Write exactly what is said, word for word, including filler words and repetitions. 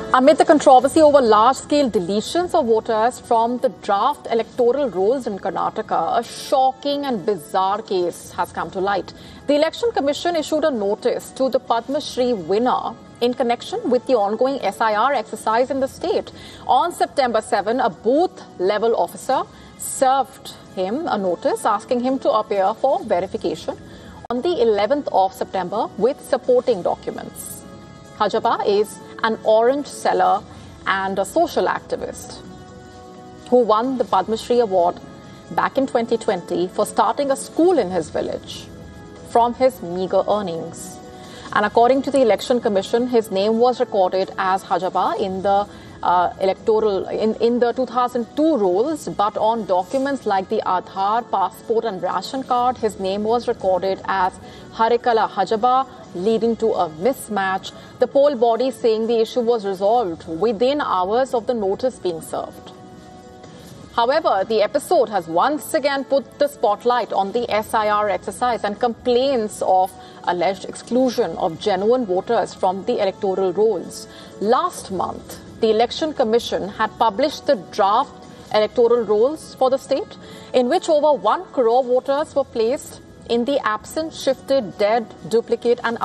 Amid the controversy over large-scale deletions of voters from the draft electoral rolls in Karnataka, a shocking and bizarre case has come to light. The Election Commission issued a notice to the Padma Shri winner in connection with the ongoing S I R exercise in the state. On September seventh, a booth-level officer served him a notice asking him to appear for verification on the eleventh of September with supporting documents. Hajaba is an orange seller and a social activist who won the Padma Shri Award back in twenty twenty for starting a school in his village from his meager earnings. And according to the Election Commission, his name was recorded as Hajaba in the uh, electoral, in, in the two thousand two rolls, but on documents like the Aadhaar, passport and ration card, his name was recorded as Harikala Hajaba, leading to a mismatch. The poll body saying the issue was resolved within hours of the notice being served. However, the episode has once again put the spotlight on the S I R exercise and complaints of alleged exclusion of genuine voters from the electoral rolls. Last month, the Election Commission had published the draft electoral rolls for the state, in which over one crore voters were placed in the absent, shifted, dead, duplicate and